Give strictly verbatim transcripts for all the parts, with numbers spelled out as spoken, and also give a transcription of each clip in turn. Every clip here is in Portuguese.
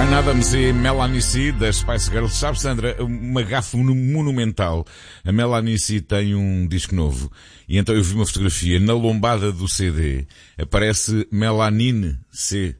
Bryan Adams e Melanie C das Spice Girls. Sabe, Sandra, uma gafe monumental. A Melanie C tem um disco novo e então eu vi uma fotografia na lombada do C D. Aparece Melanine C.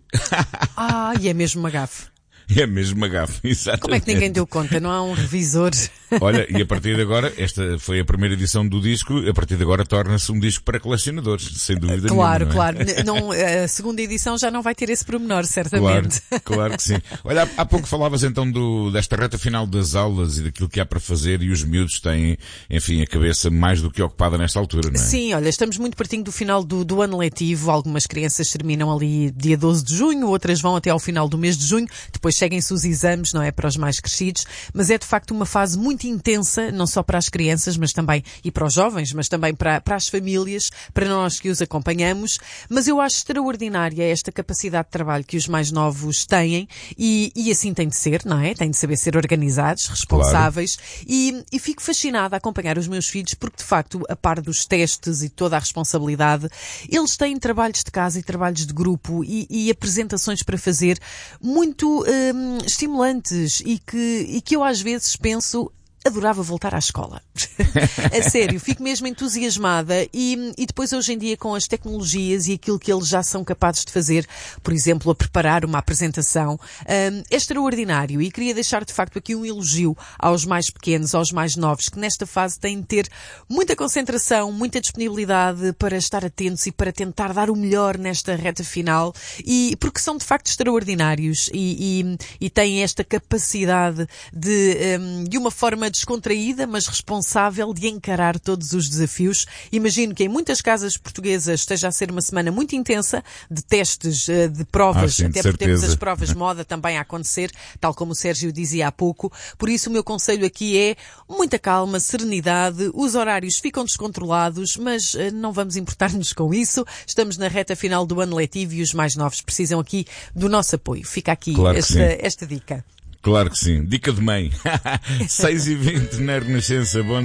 Ah, e é mesmo uma gafe. É mesmo uma gafe, exatamente. Como é que ninguém deu conta? Não há um revisor? Olha, e a partir de agora, esta foi a primeira edição do disco, a partir de agora torna-se um disco para colecionadores, sem dúvida claro, nenhuma. Claro, claro. Não, a segunda edição já não vai ter esse pormenor, certamente. Claro, claro que sim. Olha, há pouco falavas então do, desta reta final das aulas e daquilo que há para fazer, e os miúdos têm, enfim, a cabeça mais do que ocupada nesta altura, não é? Sim, olha, estamos muito pertinho do final do, do ano letivo. Algumas crianças terminam ali dia doze de junho, outras vão até ao final do mês de junho, depois seguem-se os exames, não é, para os mais crescidos, mas é de facto uma fase muito intensa, não só para as crianças, mas também, e para os jovens, mas também para, para as famílias, para nós que os acompanhamos. Mas eu acho extraordinária esta capacidade de trabalho que os mais novos têm, e, e assim tem de ser, não é? Têm de saber ser organizados, responsáveis, claro. e, e fico fascinada a acompanhar os meus filhos, porque de facto, a par dos testes e toda a responsabilidade, eles têm trabalhos de casa e trabalhos de grupo e, e apresentações para fazer muito hum, estimulantes e que, e que eu às vezes penso, adorava voltar à escola. A sério, fico mesmo entusiasmada e, e depois hoje em dia com as tecnologias e aquilo que eles já são capazes de fazer, por exemplo, a preparar uma apresentação, um, é extraordinário, e queria deixar de facto aqui um elogio aos mais pequenos, aos mais novos, que nesta fase têm de ter muita concentração, muita disponibilidade para estar atentos e para tentar dar o melhor nesta reta final, e porque são de facto extraordinários e, e, e têm esta capacidade de, um, de uma forma descontraída, mas responsável, de encarar todos os desafios. Imagino que em muitas casas portuguesas esteja a ser uma semana muito intensa de testes, de provas, ah, sim, até de porque temos certeza. as provas de moda também a acontecer, tal como o Sérgio dizia há pouco. Por isso o meu conselho aqui é muita calma, serenidade, os horários ficam descontrolados, mas não vamos importar-nos com isso. Estamos na reta final do ano letivo e os mais novos precisam aqui do nosso apoio. Fica aqui claro esta, esta dica. Claro que sim. Dica de mãe. seis e vinte na Renascença. Bom